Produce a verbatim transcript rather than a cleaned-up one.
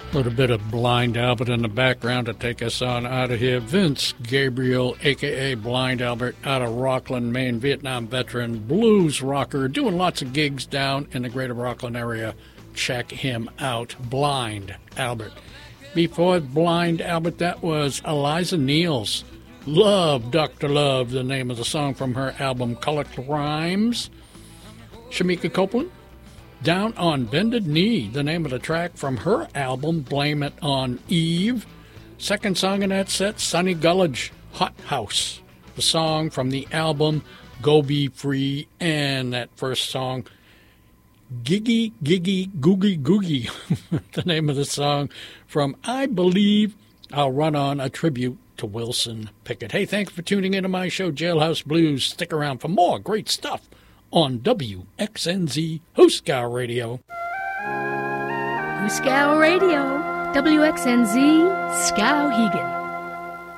A little bit of Blind Albert in the background to take us on out of here. Vince Gabriel, a k a. Blind Albert, out of Rockland, Maine, Vietnam veteran, blues rocker, doing lots of gigs down in the greater Rockland area. Check him out, Blind Albert. Before Blind Albert, that was Eliza Neals. Love, Doctor Love, the name of the song from her album Colored Rhymes. Shamika Copeland, Down on Bended Knee, the name of the track from her album Blame It on Eve. Second song in that set, Sonny Gullidge, Hot House, the song from the album Go Be Free. And that first song, Giggy Giggy Googie Googie, the name of the song from I Believe I'll Run On, a tribute to Wilson Pickett. Hey, thanks for tuning into my show, Jailhouse Blues. Stick around for more great stuff on W X N Z Hooskow Radio. Hooskow Radio, W X N Z, Skowhegan.